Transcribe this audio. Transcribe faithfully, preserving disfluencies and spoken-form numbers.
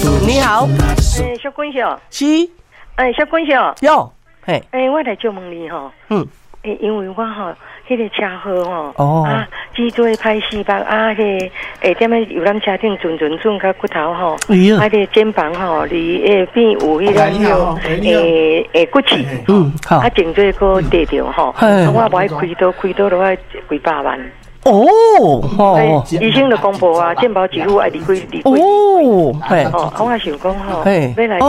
你好， 诶，小君兄， 是， 诶，小君兄， 有，嘿， 诶，我来借问你吼， 嗯， 诶，因为我吼，迄个车祸吼， 哦啊，脊椎歹四百啊，迄个诶，踮咧游览车顶转转转甲骨头吼， 哎呀啊，个肩膀吼，离诶边有迄种诶诶骨刺， 嗯，好啊，，颈椎个跌着吼， 嘿啊我无爱开刀，开刀落来几百万。 哦， 诶哦， 医生就公布啊，健保几户爱离开离开。 哦，嘿， 哦，啊，我想讲吼， 嘿要来。